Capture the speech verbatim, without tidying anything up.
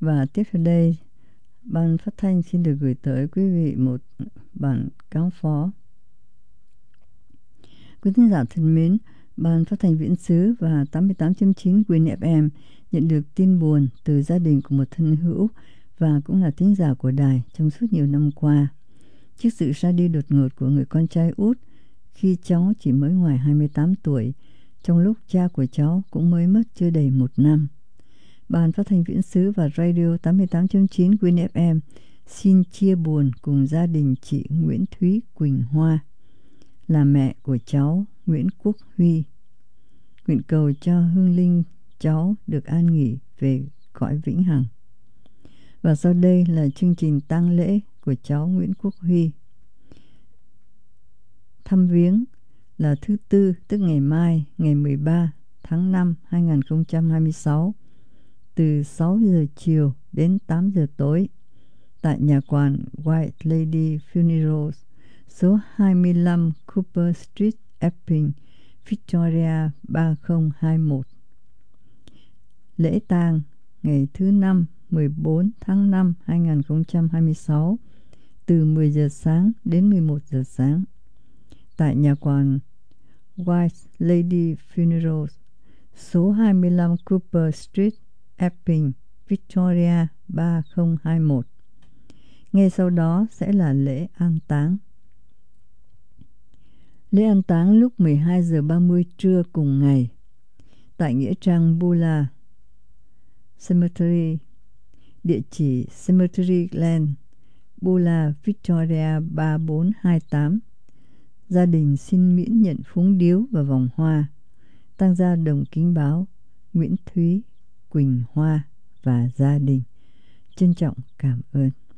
Và tiếp theo đây, Ban Phát thanh xin được gửi tới quý vị một bản cáo phó. Quý thính giả thân mến, Ban Phát thanh Viễn xứ và tám mươi tám chấm chín Win ép em nhận được tin buồn từ gia đình của một thân hữu và cũng là thính giả của đài trong suốt nhiều năm qua. Trước sự ra đi đột ngột của người con trai út khi cháu chỉ mới ngoài hai mươi tám tuổi, trong lúc cha của cháu cũng mới mất chưa đầy một năm. Ban Phát thanh Viễn xứ và Radio tám mươi tám chấm chín Win ép em xin chia buồn cùng gia đình chị Nguyễn Thúy Quỳnh Hoa, là mẹ của cháu Nguyễn Quốc Huy. Nguyện cầu cho hương linh cháu được an nghỉ về cõi vĩnh hằng. Và sau đây là chương trình tang lễ của cháu Nguyễn Quốc Huy. Thăm viếng là thứ Tư, tức ngày mai, ngày mười ba tháng năm năm hai nghìn không trăm hai mươi sáu, từ sáu giờ chiều đến tám giờ tối, tại nhà quản White Lady Funerals, số hai mươi lăm Cooper Street, Epping, Victoria ba không hai mốt. Lễ tang ngày thứ Năm, mười bốn tháng năm năm hai nghìn không trăm hai mươi sáu, từ mười giờ sáng đến mười một giờ sáng, tại nhà quản White Lady Funerals, số hai mươi lăm Cooper Street, Epping, Victoria ba không hai mốt. Ngay sau đó sẽ là lễ an táng. Lễ an táng lúc mười hai giờ ba mươi trưa cùng ngày, tại nghĩa trang Bula Cemetery, địa chỉ Cemetery Lane, Bula, Victoria ba bốn hai tám. Gia đình xin miễn nhận phúng điếu và vòng hoa. Tang gia đồng kính báo Nguyễn Thúy Quỳnh Hoa và gia đình. Trân trọng cảm ơn.